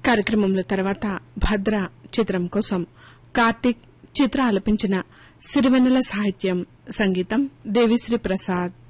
కార్యక్రమంలో తర్వాత భద్ర చిత్రం కోసం కార్తీక్ చిత్ర ఆలపించిన సిరివెన్నెల సాహిత్యం సంగీతం దేవిశ్రీ ప్రసాద్.